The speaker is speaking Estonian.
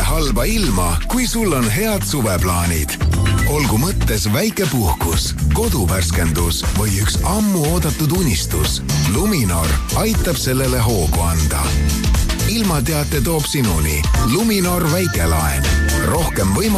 halba ilma, kui sul on head suveplaanid. Olgu mõttes väike puhkus, koduvärskendus või üks ammu oodatud unistus. Luminor aitab sellele hoogu anda. Ilmateate toob sinuni Luminor väikelaen. Rohkem võimalust